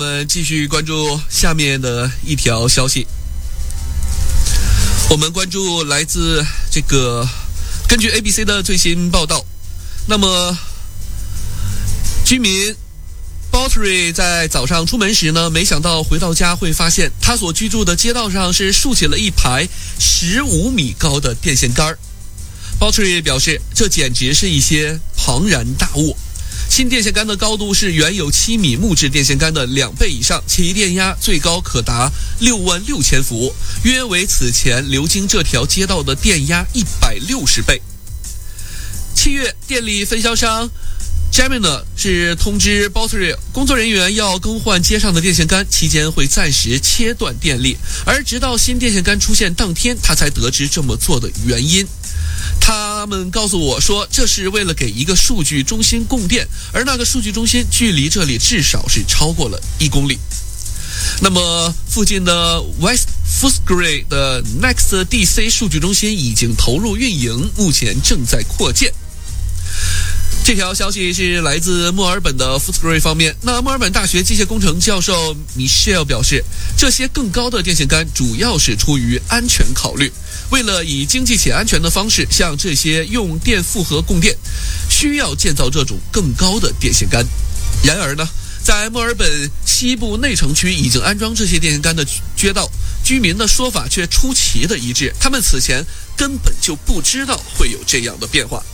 们继续关注下面的一条消息。我们关注来自根据 ABC 的最新报道，那么居民 Baltry 在早上出门时呢，没想到回到家会发现他所居住的街道上是竖起了一排15米高的电线杆。Baltry 表示，这简直是一些庞然大物。新电线杆的高度是原有7米木质电线杆的2倍以上，其电压最高可达66000伏，约为此前流经这条街道的电压160倍。7月，电力分销商 Gemina 是通知 Baltry 工作人员要更换街上的电线杆，期间会暂时切断电力，而直到新电线杆出现当天，他才得知这么做的原因。他们告诉我说，这是为了给一个数据中心供电，而那个数据中心距离这里至少是超过了1公里。那么附近的 West Footscray 的 Next DC 数据中心已经投入运营，目前正在扩建。这条消息是来自墨尔本的 Footscray 方面。那墨尔本大学机械工程教授 Michelle 表示，这些更高的电线杆主要是出于安全考虑，为了以经济且安全的方式向这些用电负荷供电，需要建造这种更高的电线杆。然而呢，在墨尔本西部内城区已经安装这些电线杆的街道，居民的说法却出奇的一致，他们此前根本就不知道会有这样的变化。